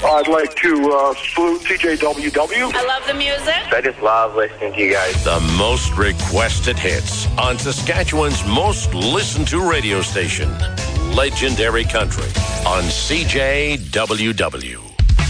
I'd like to salute TJWW. I love the music. I just love listening to you guys. The most requested hits on Saskatchewan's most listened to radio station, Legendary Country, on CJWW.